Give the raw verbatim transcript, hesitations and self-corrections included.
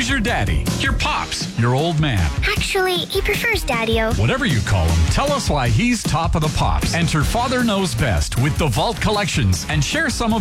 He's your daddy, your pops, your old man. Actually, he prefers Daddy-O. Whatever you call him, tell us why he's top of the pops. Enter Father Knows Best with the Vault Collections and share some of